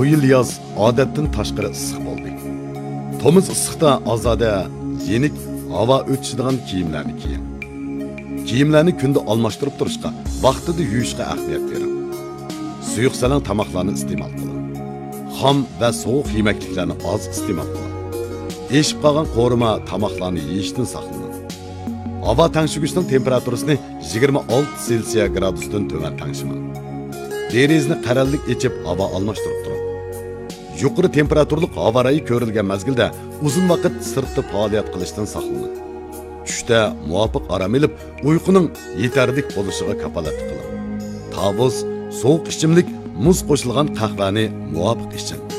Bu yil yoz odatdan tashqari issiq bo'ldi. To'miz issiqda ozoda, yenik havo o'tishadigan kiyimlarni kiying. Kiyimlarni kunda almashtirib turishga, vaqtida yuvishga ahamiyat bering. Suyuq salang tomoqlarni iste'mol qiling. Xom va sovuq yemekliklarni oz iste'mol qiling. Eshib qolgan qo'rima tomoqlarni yeyishdan saqlaning. Havo tangshig'ichning temperaturasini 26 Selsiya gradusdan tuvan tangshimang. Derizni qarallik echib havo almashtirib turing. Yuqori temperaturli havo rayi ko'rilgan mazgilda uzun vaqt sirtda faoliyat qilishdan saqlaning. Tushda muvofiq orom olib, uyquning yetarli bo'lishiga kafolatlik qiling. Tavus, sovuq ichimlik, muz qo'shilgan qahvani muvofiq iching.